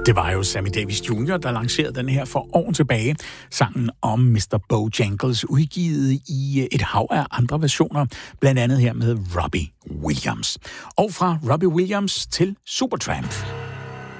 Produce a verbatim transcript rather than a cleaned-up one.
Det var jo Sammy Davis junior, der lancerede den her for år tilbage. Sangen om mister Bojangles, udgivet i et hav af andre versioner, blandt andet her med Robbie Williams. Og fra Robbie Williams til Supertramp.